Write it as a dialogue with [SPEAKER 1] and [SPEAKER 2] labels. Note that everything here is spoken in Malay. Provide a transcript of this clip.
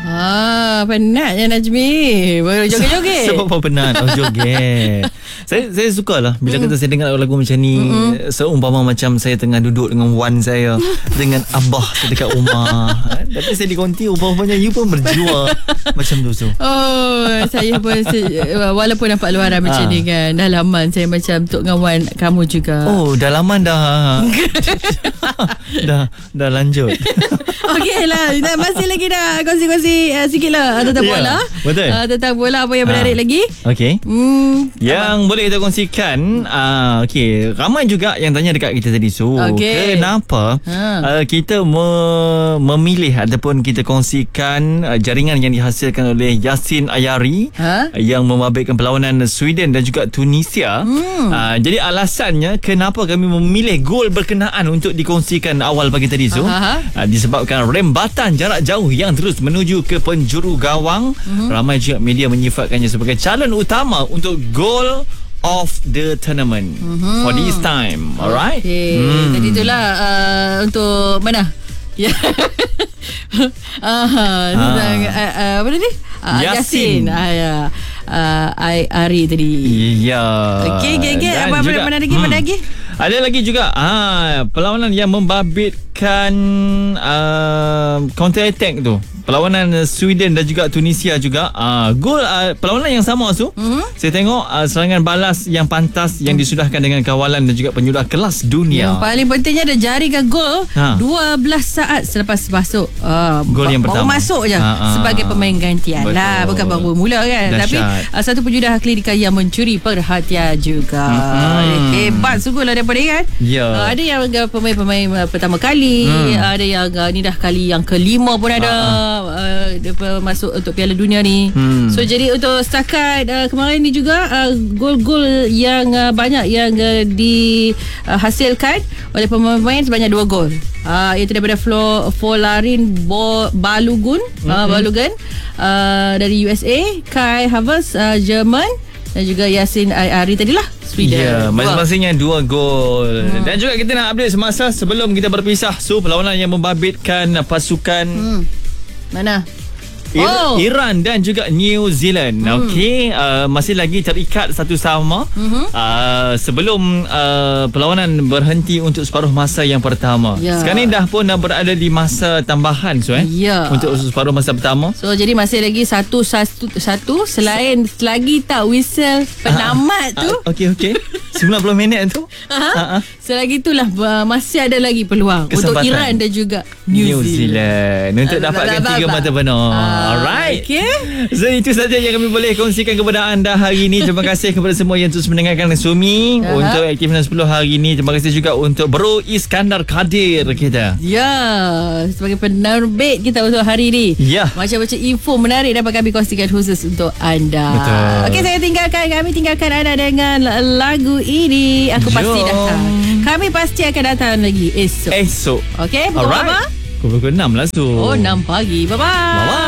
[SPEAKER 1] Penatnya Najmi. Baru joget-joget.
[SPEAKER 2] Sebab apa penat? Joget. Saya sukalah bila kata saya dengar lagu macam ni. Seumpama macam saya tengah duduk dengan wan saya, dengan abah saya dekat rumah. Tapi saya dikonti umpamanya you pun berjua macam tu.
[SPEAKER 1] Saya pun walaupun nampak luaran macam ni kan, dalaman saya macam Tok dengan Wan kamu juga.
[SPEAKER 2] Dalaman dah dah lanjut.
[SPEAKER 1] Okey lah, masih lagi dah kongsi-kongsi sikit lah tentang bola.
[SPEAKER 2] Betul.
[SPEAKER 1] Tentang bola apa yang menarik lagi.
[SPEAKER 2] Okey. Yang boleh kita kongsikan, okey, ramai juga yang tanya dekat kita tadi. Kenapa kita memilih ataupun kita kongsikan jaringan yang dihasilkan oleh Yasin Ayari yang membabitkan perlawanan Sweden dan juga Tunisia. Jadi alasannya kenapa kami memilih gol berkenaan untuk dikongsikan awal pagi tadi disebabkan rembatan jarak jauh yang terus menuju ke penjuru gawang. Ramai juga media menyifatkannya sebagai calon utama untuk goal of the tournament for this time. Alright.
[SPEAKER 1] Jadi itulah untuk mana? Apa tadi? Yasin. Ari tadi. Okey. Apa mana lagi?
[SPEAKER 2] Ada lagi juga perlawanan yang membabitkan counter attack tu. Perlawanan Sweden dan juga Tunisia juga. Gol perlawanan yang sama saya tengok serangan balas yang pantas yang disudahkan dengan kawalan dan juga penyudah kelas dunia.
[SPEAKER 1] Yang paling pentingnya ada jaringkan gol 12 saat selepas masuk.
[SPEAKER 2] Gol yang pertama.
[SPEAKER 1] Baru masuk je sebagai pemain gantian lah, bukan baru mula kan.
[SPEAKER 2] Dahsyat.
[SPEAKER 1] Tapi satu penjudah klinikal yang mencuri perhatian juga. Hebat sungguh lah daripada kan. Ada yang pemain pertama kali, ada yang ni dah kali yang kelima pun ada. Dia masuk untuk Piala Dunia ni. So jadi untuk setakat kemarin ni juga gol-gol yang banyak yang dihasilkan oleh pemain sebanyak 2 gol. Iaitu daripada Folarin Balogun dari USA, Kai Havertz Jerman dan juga Yasin Ayari tadilah Sweden.
[SPEAKER 2] Masing-masingnya 2 gol. Dan juga kita nak update semasa sebelum kita berpisah. Perlawanan yang membabitkan pasukan
[SPEAKER 1] mana?
[SPEAKER 2] Iran dan juga New Zealand. Okey, masih lagi terikat satu sama sebelum perlawanan berhenti untuk separuh masa yang pertama. Sekarang ni dah pun berada di masa tambahan untuk separuh masa pertama.
[SPEAKER 1] So jadi masih lagi satu selain selagi tak whistle penamat tu.
[SPEAKER 2] Okey 90 minit tu.
[SPEAKER 1] Selagi itulah masih ada lagi peluang
[SPEAKER 2] kesempatan
[SPEAKER 1] untuk Iran dan juga New Zealand
[SPEAKER 2] untuk dapatkan 3 mata penuh. Alright. So itu saja yang kami boleh kongsikan kepada anda hari ini. Terima kasih kepada semua yang terus mendengarkan Sumi untuk Aktif 10 hari ini. Terima kasih juga untuk Bro Iskandar Kadir kita.
[SPEAKER 1] Sebagai penerbit kita untuk hari ini. Macam-macam info menarik dapat kami kongsikan khusus untuk anda.
[SPEAKER 2] Betul.
[SPEAKER 1] Okey, kami tinggalkan anda dengan lagu ini. Aku pasti datang. Kami pasti akan datang lagi esok.
[SPEAKER 2] Okey,
[SPEAKER 1] pukul berapa?
[SPEAKER 2] Pukul 6 lah
[SPEAKER 1] 6 pagi. Bye-bye.